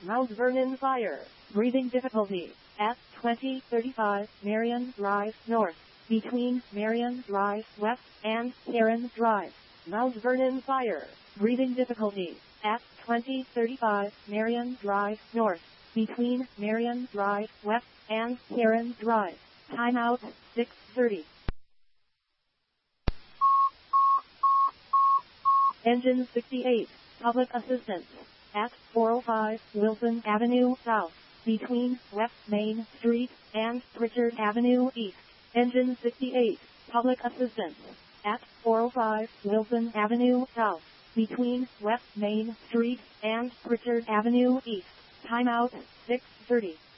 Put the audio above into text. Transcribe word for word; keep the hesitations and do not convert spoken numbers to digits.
Mount Vernon Fire. Breathing difficulty. At twenty thirty-five Marion Drive North. Between Marion Drive West and Heron Drive. Mount Vernon Fire. Breathing difficulty. At twenty thirty-five Marion Drive North. Between Marion Drive West and Heron Drive. Timeout, six thirty. Engine sixty-eight. Public assistance. At four oh five Wilson Avenue South. Between West Main Street and Pritchard Avenue East. Engine sixty-eight. Public assistance. At four oh five Wilson Avenue South. Between West Main Street and Pritchard Avenue East. Timeout, six thirty.